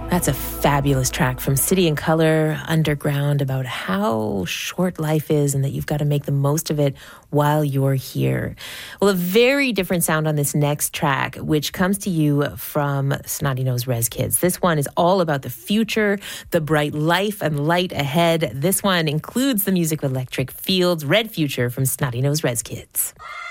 That's a fabulous track from City and Colour, Underground, about how short life is and that you've got to make the most of it while you're here. Well, a very different sound on this next track, which comes to you from Snotty Nose Rez Kids. This one is all about the future, the bright life and light ahead. This one includes the music of Electric Fields, Red Future from Snotty Nose Rez Kids.